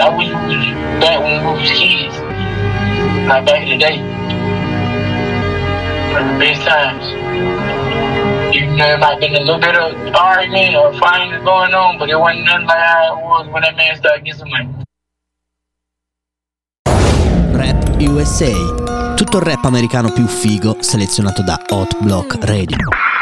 I wish we was back when we was kids, like back in the day. The best times. Even though it might have been a little bit of argument or fighting going on, but it wasn't nothing like how it was when that man started getting some money. Rap USA, tutto il rap americano più figo selezionato da Hot Block Radio.